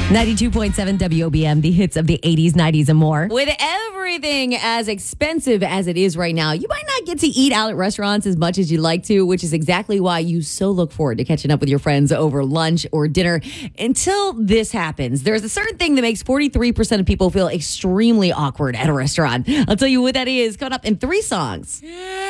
92.7 WOBM, the hits of the 80s, 90s, and more. With everything as expensive as it is right now, you might not get to eat out at restaurants as much as you'd like to, which is exactly why you so look forward to catching up with your friends over lunch or dinner. Until this happens, there's a certain thing that makes 43% of people feel extremely awkward at a restaurant. I'll tell you what that is coming up in 3 songs.